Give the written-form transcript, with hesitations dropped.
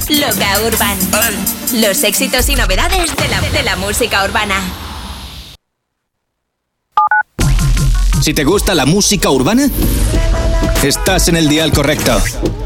Loca Urban. Los éxitos y novedades de la música urbana. Si te gusta la música urbana, estás en el dial correcto.